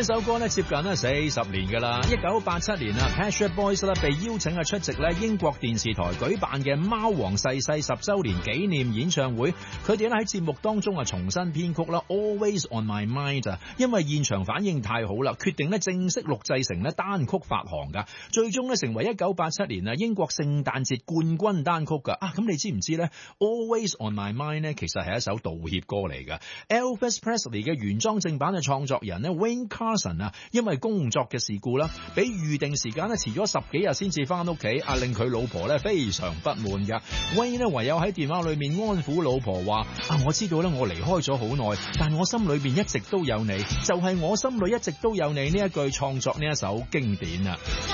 呢首歌咧接近咧40年噶啦，1987年啊 Pet Shop Boys 咧被邀請出席咧英國電視台舉辦嘅貓王逝世10週年紀念演唱會，佢哋咧喺節目當中重新編曲啦 Always on My Mind 啊，因為現場反應太好啦，決定咧正式錄製成咧單曲發行噶，最終咧成為1987年啊英國聖誕節冠軍單曲噶啊！咁你知唔知咧 Always on My Mind 咧其實係一首道歉歌嚟噶 ？Elvis Presley 嘅原裝正版嘅創作人咧 Wayne Carson 啊，因為工作嘅事故啦，比預定時間咧遲咗10幾日先至翻屋企，啊令佢老婆咧非常不滿噶。Wayne 咧唯有喺電話裏面安撫老婆話：啊，我知道咧我離開咗好耐，但我心裏邊一直都有你，就係我心裏一直都有你呢一句創作呢一首經典啊。